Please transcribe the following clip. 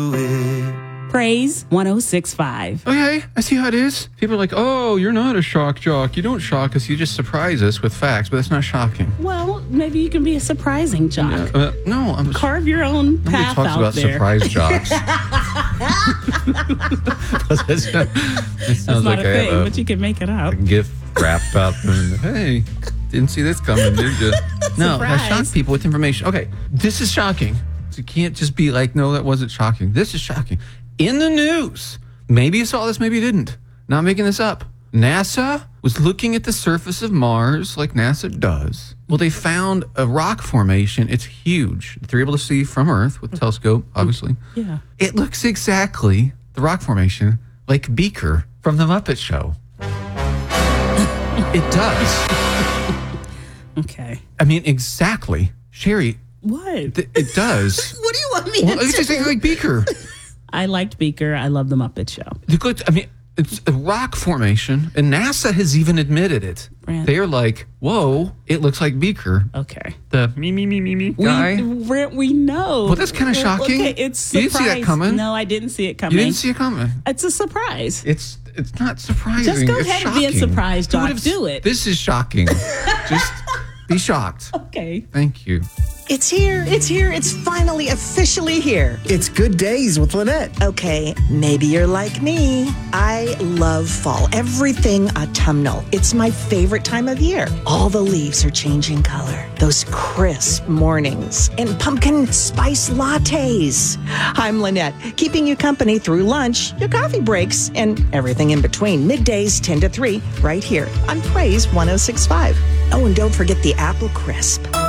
Praise 106.5. Okay, I see how it is. People are like, oh, you're not a shock jock. You don't shock us. You just surprise us with facts, but that's not shocking. Well, maybe you can be a surprising jock. No, I'm Carve your own nobody path talks out about there. surprise jocks. That That's sounds not like a I thing, have but you can make it up. a gift wrapped up and, hey, didn't see this coming, did you? No, I Surprise. shock people with information. Okay, this is shocking. So you can't just be like, no, that wasn't shocking. This is shocking. In the news, maybe you saw this, maybe you didn't. Not making this up. NASA was looking at the surface of Mars like NASA does. Well, they found a rock formation. It's huge. They're able to see from Earth with a telescope, obviously. Yeah. It looks exactly, the rock formation, like Beaker from The Muppet Show. It does. Okay. I mean, exactly. Sherry, What? it does. What do you want me Well, to it's do? just like Beaker. I liked Beaker. I love The Muppet Show. I mean, it's a rock formation, and NASA has even admitted it. Brand. They're like, whoa, it looks like Beaker. Okay. The me guy. We know. Well, that's kinda shocking. Okay, it's You surprise. didn't see that coming? No, I didn't see it coming. You didn't see it coming. It's a surprise. It's not surprising. Just go It's ahead and be a shocking. surprise, Who Doc. would've- Do it. This is shocking. Just be shocked. Okay. Thank you. It's here. It's here. It's finally officially here. It's Good Days with Lynette. Okay, maybe you're like me. I love fall. Everything autumnal. It's my favorite time of year. All the leaves are changing color. Those crisp mornings and pumpkin spice lattes. I'm Lynette, keeping you company through lunch, your coffee breaks, and everything in between. Middays 10 to 3, right here on Praise 106.5. Oh, and don't forget the apple crisp.